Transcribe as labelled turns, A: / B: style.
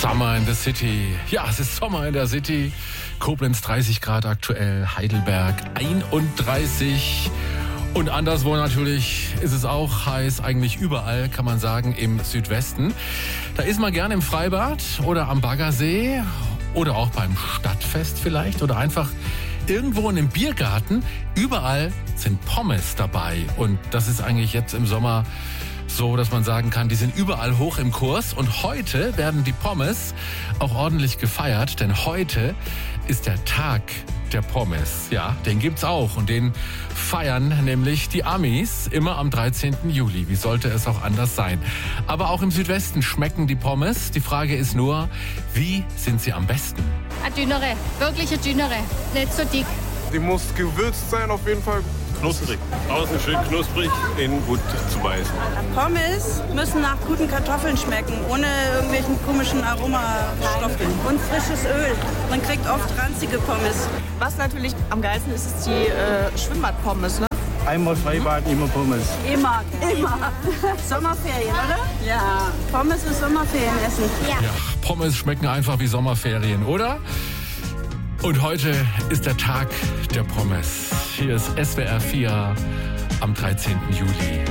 A: Summer in the City. Ja, es ist Sommer in der City. Koblenz 30 Grad aktuell, Heidelberg 31. Und anderswo natürlich ist es auch heiß, eigentlich überall, kann man sagen, im Südwesten. Da ist man gerne im Freibad oder am Baggersee oder auch beim Stadtfest vielleicht oder einfach irgendwo in einem Biergarten. Überall sind Pommes dabei. Und das ist eigentlich jetzt im Sommer so, dass man sagen kann, die sind überall hoch im Kurs. Und heute werden die Pommes auch ordentlich gefeiert, denn heute ist der Tag der Pommes. Ja, den gibt's auch und den feiern nämlich die Amis immer am 13. Juli. Wie sollte es auch anders sein? Aber auch im Südwesten schmecken die Pommes. Die Frage ist nur, wie sind sie am besten?
B: Eine dünnere, wirklich eine dünnere, nicht so dick.
C: Die muss gewürzt sein auf jeden Fall.
D: Knusprig. Außen schön knusprig, innen gut zu beißen.
E: Pommes müssen nach guten Kartoffeln schmecken, ohne irgendwelchen komischen Aromastoffen. Und frisches Öl. Man kriegt oft ranzige Pommes.
F: Was natürlich am geilsten ist, ist die Schwimmbadpommes. Ne?
G: Einmal Freibad, immer Pommes.
E: Immer. Sommerferien, oder? Ja. Pommes ist Sommerferienessen.
A: Ja, Pommes schmecken einfach wie Sommerferien, oder? Und heute ist der Tag der Pommes. Hier ist SWR 4 am 13. Juli.